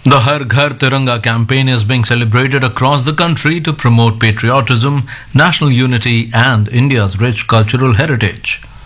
The Har Ghar Tiranga campaign is being celebrated across the country to promote patriotism, national unity, and India's rich cultural heritage.